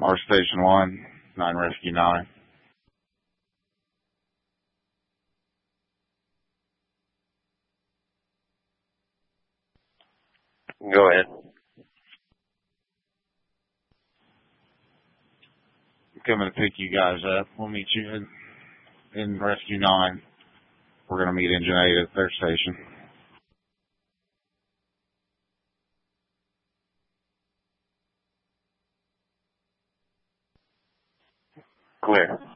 Our Station 1, 9 Rescue 9. Go ahead. I'm coming to pick you guys up. We'll meet you in Rescue 9. We're going to meet Engine 8 at their station. Clear.